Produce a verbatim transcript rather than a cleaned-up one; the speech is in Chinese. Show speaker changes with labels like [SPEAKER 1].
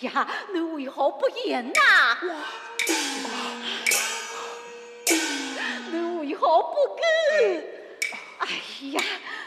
[SPEAKER 1] 呀，你为何不言呐？你为何不给？哎呀，